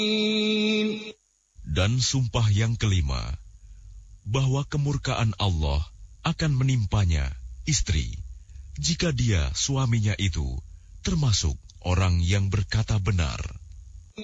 Dan sumpah yang kelima, bahwa kemurkaan Allah akan menimpanya, istri, jika dia suaminya itu termasuk orang yang berkata benar.